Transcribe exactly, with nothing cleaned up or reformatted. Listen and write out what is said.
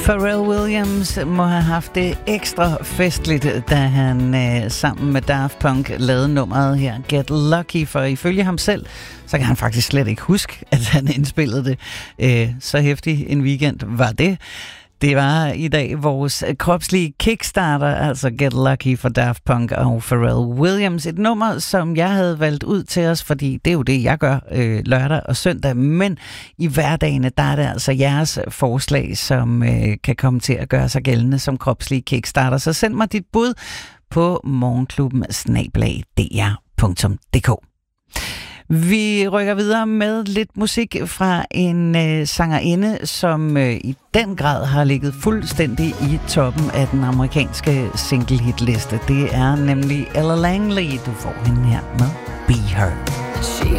Pharrell Williams må have haft det ekstra festligt, da han øh, sammen med Daft Punk lavede nummeret her, Get Lucky, for ifølge ham selv, så kan han faktisk slet ikke huske, at han indspillede det. Øh, så hæftig en weekend var det. Det var i dag vores kropslige kickstarter, altså Get Lucky for Daft Punk og Pharrell Williams. Et nummer, som jeg havde valgt ud til os, fordi det er jo det, jeg gør øh, lørdag og søndag. Men i hverdagene, der er det altså jeres forslag, som øh, kan komme til at gøre sig gældende som kropslige kickstarter. Så send mig dit bud på morgenklubben snabel-a d r punktum d k. Vi rykker videre med lidt musik fra en øh, sangerinde, som øh, i den grad har ligget fuldstændig i toppen af den amerikanske single-hit-liste. Det er nemlig Ella Langley. Du får hende her med Be Her. She